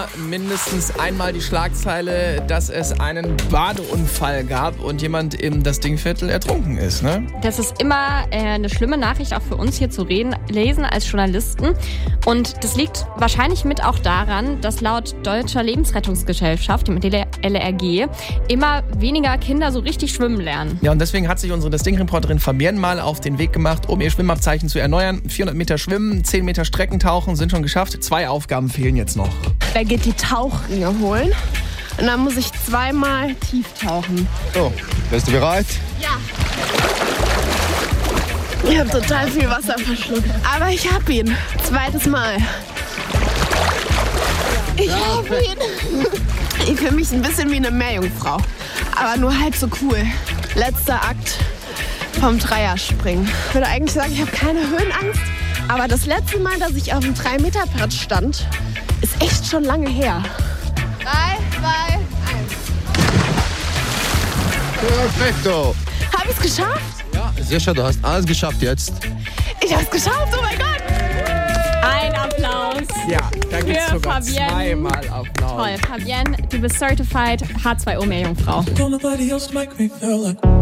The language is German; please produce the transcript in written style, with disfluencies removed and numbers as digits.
immer mindestens einmal die Schlagzeile, dass es einen Badeunfall gab und jemand im das Dingviertel ertrunken ist, ne? Das ist immer eine schlimme Nachricht auch für uns hier zu lesen als Journalisten. Und das liegt wahrscheinlich mit auch daran, dass laut Deutscher Lebensrettungsgesellschaft, dem LRG, immer weniger Kinder so richtig schwimmen lernen. Ja, und deswegen hat sich unsere Das Ding-Reporterin Fabienne mal auf den Weg gemacht, um ihr Schwimmabzeichen zu erneuern. 400 Meter schwimmen, 10 Meter Streckentauchen sind schon geschafft. 2 Aufgaben fehlen jetzt noch. Er geht die Tauchringe holen und dann muss ich 2-mal tief tauchen. So, bist du bereit? Ja. Ich habe total viel Wasser verschluckt. Aber ich hab ihn. 2. Mal. Ich hab ihn. Ich fühle mich ein bisschen wie eine Meerjungfrau. Aber nur halb so cool. Letzter Akt vom Dreierspringen. Ich würde eigentlich sagen, ich habe keine Höhenangst. Aber das letzte Mal, dass ich auf dem 3-Meter-Brett stand, ist echt schon lange her. 3, 2, 1. Perfekto. Hab ich's geschafft? Ja, sicher, du hast alles geschafft jetzt. Ich hab's geschafft, oh mein Gott! Ein Applaus. Ja, da gibt's Für sogar Fabienne. 2-mal Applaus. Toll, Fabienne, du bist Certified H2O Meerjungfrau. Don't nobody else make me feel like